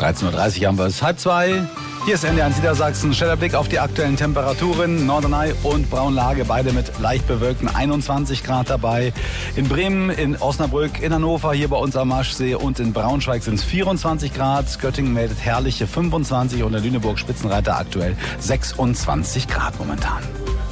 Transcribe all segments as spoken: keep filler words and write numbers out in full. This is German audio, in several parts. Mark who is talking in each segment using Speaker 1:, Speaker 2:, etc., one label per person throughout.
Speaker 1: dreizehn Uhr dreißig haben wir es, halb zwei. Hier ist N D R eins Niedersachsen. Schneller Blick auf die aktuellen Temperaturen. Norderney und Braunlage, beide mit leicht bewölkten einundzwanzig Grad dabei. In Bremen, in Osnabrück, in Hannover, hier bei uns am Maschsee und in Braunschweig sind es vierundzwanzig Grad. Göttingen meldet herrliche fünfundzwanzig und in Lüneburg Spitzenreiter aktuell sechsundzwanzig Grad momentan.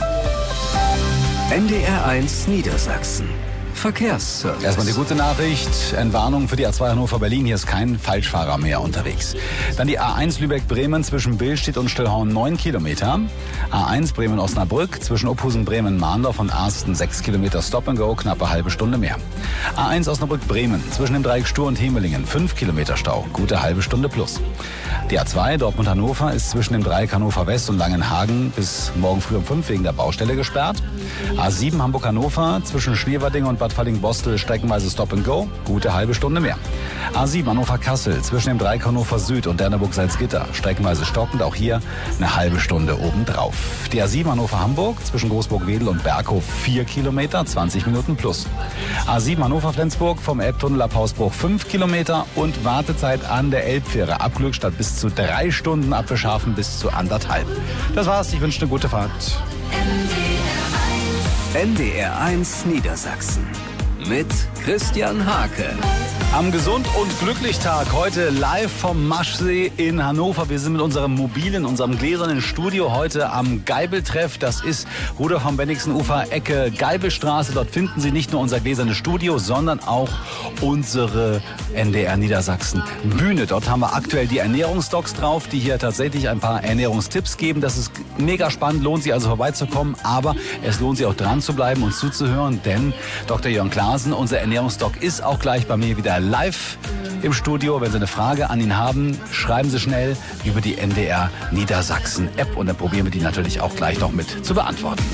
Speaker 2: N D R eins Niedersachsen. Verkehrsservice.
Speaker 1: Erstmal die gute Nachricht. Entwarnung für die A zwei Hannover-Berlin. Hier ist kein Falschfahrer mehr unterwegs. Dann die A eins Lübeck-Bremen zwischen Billstedt und Stillhorn neun Kilometer. A eins Bremen-Osnabrück zwischen Opphusen-Bremen-Mahndorf und Arsten sechs Kilometer Stop and Go, knappe halbe Stunde mehr. A eins Osnabrück-Bremen zwischen dem Dreieck Stur und Hemelingen fünf Kilometer Stau, gute halbe Stunde plus. Die A zwei Dortmund-Hannover ist zwischen dem Dreieck Hannover-West und Langenhagen bis morgen früh um fünf wegen der Baustelle gesperrt. A sieben Hamburg-Hannover zwischen Schneewerding und Bad Falling-Bostel streckenweise Stop and Go, gute halbe Stunde mehr. A sieben Hannover-Kassel zwischen dem Dreieck Hannover Süd und Derneburg-Salzgitter streckenweise stockend, auch hier eine halbe Stunde obendrauf. Die A sieben Hannover-Hamburg zwischen Großburg-Wedel und Berghof vier Kilometer, zwanzig Minuten plus. A sieben Hannover-Flensburg vom Elbtunnel ab Hausbruch fünf Kilometer und Wartezeit an der Elbfähre ab Glückstadt bis zu drei Stunden, ab Fischhafen bis zu anderthalb. Das war's, ich wünsche eine gute Fahrt.
Speaker 2: N D R eins Niedersachsen mit Christian Hake.
Speaker 1: Am Gesund- und Glücklich-Tag heute live vom Maschsee in Hannover. Wir sind mit unserem mobilen, unserem gläsernen Studio heute am Geibeltreff. Das ist Rudolf von Bennigsen Ufer, Ecke Geibelstraße. Dort finden Sie nicht nur unser gläsernes Studio, sondern auch unsere N D R Niedersachsen Bühne. Dort haben wir aktuell die Ernährungsdocs drauf, die hier tatsächlich ein paar Ernährungstipps geben. Das ist mega spannend, lohnt sich also vorbeizukommen, aber es lohnt sich auch dran zu bleiben und zuzuhören, denn Doktor Jörn Klaasen, unser Ernährungsdoc, ist auch gleich bei mir wieder live im Studio. Wenn Sie eine Frage an ihn haben, schreiben Sie schnell über die N D R Niedersachsen App und dann probieren wir die natürlich auch gleich noch mit zu beantworten.